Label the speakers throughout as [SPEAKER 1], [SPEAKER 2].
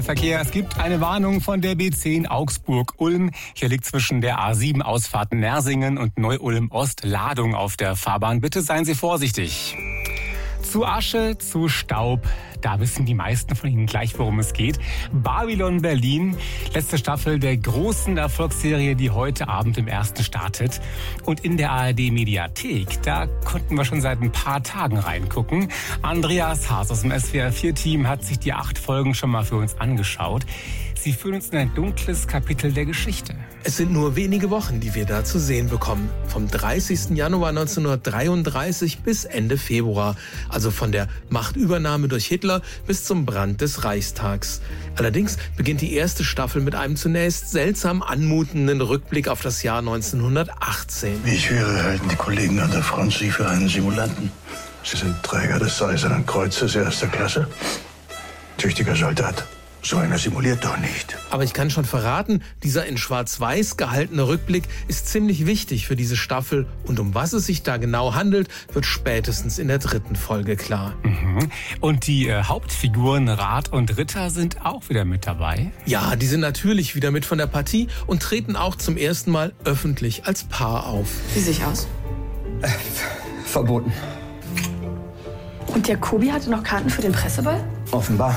[SPEAKER 1] Verkehr. Es gibt eine Warnung von der B10 Augsburg-Ulm. Hier liegt zwischen der A7-Ausfahrt Nersingen und Neu-Ulm-Ost Ladung auf der Fahrbahn. Bitte seien Sie vorsichtig. Zu Asche, zu Staub. Da wissen die meisten von Ihnen gleich, worum es geht. Babylon Berlin, letzte Staffel der großen Erfolgsserie, die heute Abend im Ersten startet. Und in der ARD-Mediathek, da konnten wir schon seit ein paar Tagen reingucken. Andreas Haas aus dem SWR4-Team hat sich die 8 Folgen schon mal für uns angeschaut. Sie führen uns in ein dunkles Kapitel der Geschichte.
[SPEAKER 2] Es sind nur wenige Wochen, die wir da zu sehen bekommen. Vom 30. Januar 1933 bis Ende Februar. Also von der Machtübernahme durch Hitler bis zum Brand des Reichstags. Allerdings beginnt die erste Staffel mit einem zunächst seltsam anmutenden Rückblick auf das Jahr 1918.
[SPEAKER 3] Wie ich höre, halten die Kollegen an der Front Sie für einen Simulanten. Sie sind Träger des Eisernen Kreuzes erster Klasse. Tüchtiger Soldat. So einer simuliert doch nicht.
[SPEAKER 2] Aber ich kann schon verraten, dieser in Schwarz-Weiß gehaltene Rückblick ist ziemlich wichtig für diese Staffel. Und um was es sich da genau handelt, wird spätestens in der 3. Folge klar.
[SPEAKER 1] Und die Hauptfiguren Rat und Ritter sind auch wieder mit dabei.
[SPEAKER 2] Ja, die sind natürlich wieder mit von der Partie und treten auch zum ersten Mal öffentlich als Paar auf.
[SPEAKER 4] Wie sehe ich aus?
[SPEAKER 5] Verboten.
[SPEAKER 4] Und Jacobi hatte noch Karten für den Presseball?
[SPEAKER 5] Offenbar.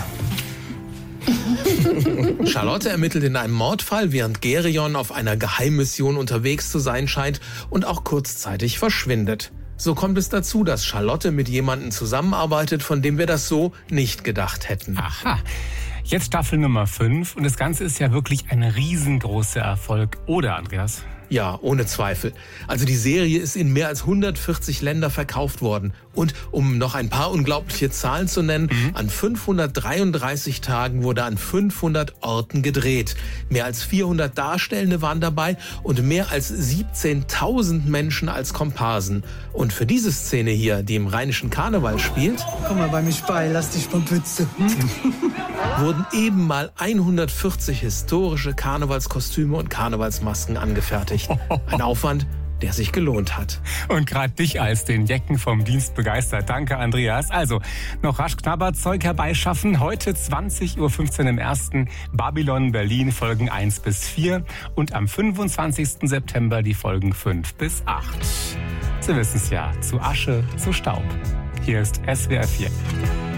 [SPEAKER 2] Charlotte ermittelt in einem Mordfall, während Gerion auf einer Geheimmission unterwegs zu sein scheint und auch kurzzeitig verschwindet. So kommt es dazu, dass Charlotte mit jemandem zusammenarbeitet, von dem wir das so nicht gedacht hätten.
[SPEAKER 1] Aha. Jetzt Staffel Nummer 5 und das Ganze ist ja wirklich ein riesengroßer Erfolg, oder Andreas?
[SPEAKER 2] Ja, ohne Zweifel. Also die Serie ist in mehr als 140 Länder verkauft worden. Und um noch ein paar unglaubliche Zahlen zu nennen, an 533 Tagen wurde an 500 Orten gedreht. Mehr als 400 Darstellende waren dabei und mehr als 17.000 Menschen als Komparsen. Und für diese Szene hier, die im Rheinischen Karneval spielt,
[SPEAKER 6] komm mal bei mich bei, lass dich von Witze.
[SPEAKER 2] wurden eben mal 140 historische Karnevalskostüme und Karnevalsmasken angefertigt. Ein Aufwand, der sich gelohnt hat.
[SPEAKER 1] Und gerade dich als den Jecken vom Dienst begeistert. Danke, Andreas. Also, noch rasch Knabberzeug herbeischaffen. Heute 20.15 Uhr im Ersten Babylon Berlin Folgen 1 bis 4 und am 25. September die Folgen 5 bis 8. Sie wissen es ja, zu Asche, zu Staub. Hier ist SWR 4.